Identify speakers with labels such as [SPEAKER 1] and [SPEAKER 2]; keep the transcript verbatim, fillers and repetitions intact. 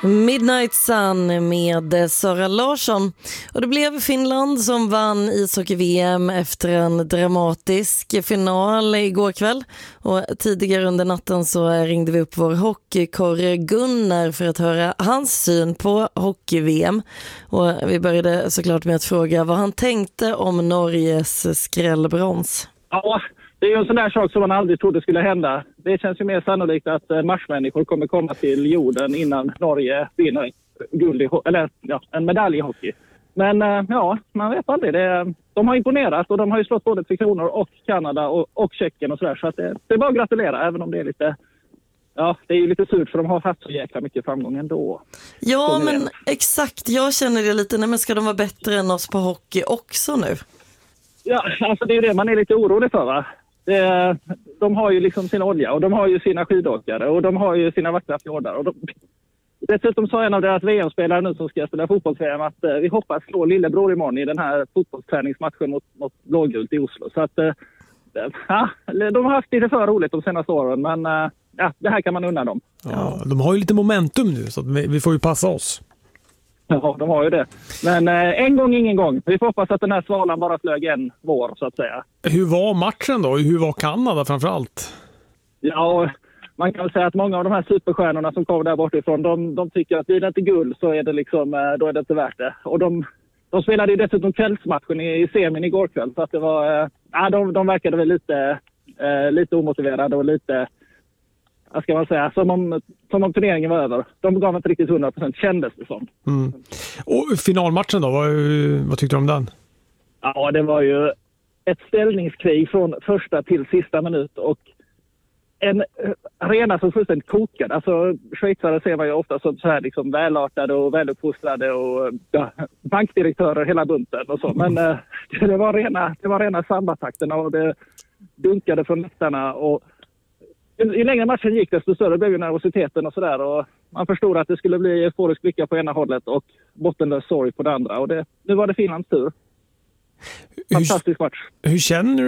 [SPEAKER 1] Midnight Sun med Sara Larsson. Och det blev Finland som vann ishockey-V M efter en dramatisk final igår kväll. Och tidigare under natten så ringde vi upp vår hockeykorre Gunnar för att höra hans syn på hockey-V M. Och vi började såklart med att fråga vad han tänkte om Norges skrällbrons.
[SPEAKER 2] Ja, det är ju en sån där sak som man aldrig trodde skulle hända. Det känns ju mer sannolikt att marsmänniskor kommer komma till jorden innan Norge vinner guld i, eller ja, en medalj i hockey. Men ja, man vet aldrig. Det, de har imponerat och de har ju slått både Tre Kronor och Kanada och, och Tjeckien och sådär. Så att det, det är bara att gratulera, även om det är lite... Ja, det är ju lite surt för de har haft så jäkla mycket framgång ändå.
[SPEAKER 1] Ja, men exakt. Jag känner det lite. Nej, men ska de vara bättre än oss på hockey också nu? Ja,
[SPEAKER 2] alltså det är det man är lite orolig för, va? Det, de har ju liksom sin olja och de har ju sina skidåkare och de har ju sina vackra fjordar. Och de, dessutom sa en av deras V M-spelare nu som ska spela fotbolls-V M att eh, vi hoppas slå lillebror imorgon i den här fotbollsträningsmatchen mot, mot blågult i Oslo. Så att eh, ja, de har haft lite för roligt de senaste åren, men eh, ja, det här kan man unna dem.
[SPEAKER 3] Ja, de har ju lite momentum nu så att vi, vi får ju passa oss.
[SPEAKER 2] Ja, de har ju det. Men eh, en gång, ingen gång. Vi får hoppas att den här svalan bara flög en vår, så att säga.
[SPEAKER 3] Hur var matchen då? Hur var Kanada framförallt?
[SPEAKER 2] Ja, man kan väl säga att många av de här superstjärnorna som kommer där bortifrån, de, de tycker att blir det inte guld så är det liksom, då är det inte värt det. Och de, de spelade ju dessutom kvällsmatchen i, i semin igår kväll, så att det var, eh, ja, de, de verkade väl lite, eh, lite omotiverade och lite... Vad ska man säga, som om, som om turneringen var över. De gav inte riktigt hundra procent, kändes det som.
[SPEAKER 3] Mm. Och finalmatchen då, vad, vad tyckte du om den?
[SPEAKER 2] Ja, det var ju ett ställningskrig från första till sista minut och en arena som fullständigt kokade. Alltså, schweizare ser man ju ofta som så här liksom välartade och väluppfostrade och ja, bankdirektörer hela bunten och så. Men mm. eh, det var rena, det var rena sambatakterna och det dunkade från läktarna och ju längre matchen gick desto större blev ju nervositeten och sådär och man förstod att det skulle bli euforisk lycka på ena hållet och bottenlös sorg på det andra och det, nu var det Finlands tur. Fantastisk match.
[SPEAKER 3] Hur, hur känner du